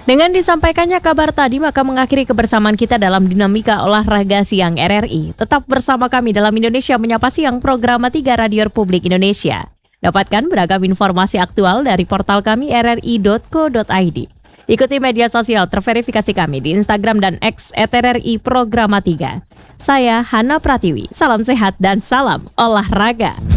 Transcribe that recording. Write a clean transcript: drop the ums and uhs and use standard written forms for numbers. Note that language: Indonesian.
Dengan disampaikannya kabar tadi, maka mengakhiri kebersamaan kita dalam dinamika olahraga siang RRI. Tetap bersama kami dalam Indonesia Menyapa Siang, program 3 Radio Republik Indonesia. Dapatkan beragam informasi aktual dari portal kami rri.co.id. Ikuti media sosial terverifikasi kami di Instagram dan X @RRI Programa 3. Saya Hana Pratiwi, salam sehat dan salam olahraga.